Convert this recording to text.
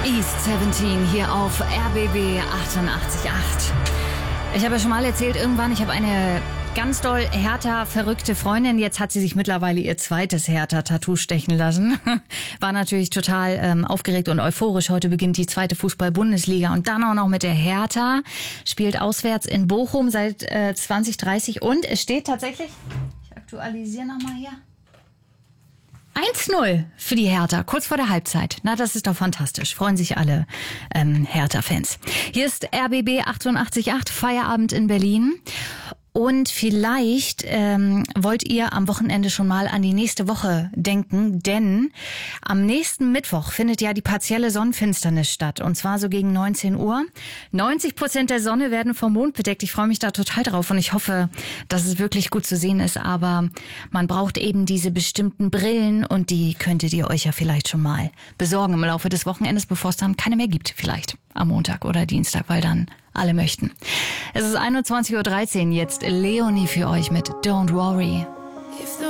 East 17 hier auf RBB 88.8. Ich habe ja schon mal erzählt, irgendwann, ich habe eine ganz doll Hertha-verrückte Freundin. Jetzt hat sie sich mittlerweile ihr zweites Hertha-Tattoo stechen lassen. War natürlich total aufgeregt und euphorisch. Heute beginnt die zweite Fußball-Bundesliga und dann auch noch mit der Hertha. Spielt auswärts in Bochum seit 2030 und es steht tatsächlich, ich aktualisiere nochmal hier, 1-0 für die Hertha, kurz vor der Halbzeit. Na, das ist doch fantastisch. Freuen sich alle Hertha-Fans. Hier ist RBB 88.8, Feierabend in Berlin. Und vielleicht wollt ihr am Wochenende schon mal an die nächste Woche denken, denn am nächsten Mittwoch findet ja die partielle Sonnenfinsternis statt. Und zwar so gegen 19 Uhr. 90% der Sonne werden vom Mond bedeckt. Ich freue mich da total drauf und ich hoffe, dass es wirklich gut zu sehen ist. Aber man braucht eben diese bestimmten Brillen und die könntet ihr euch ja vielleicht schon mal besorgen im Laufe des Wochenendes, bevor es dann keine mehr gibt. Vielleicht am Montag oder Dienstag, weil dann alle möchten. Es ist 21.13 Uhr, jetzt Leonie für euch mit Don't Worry.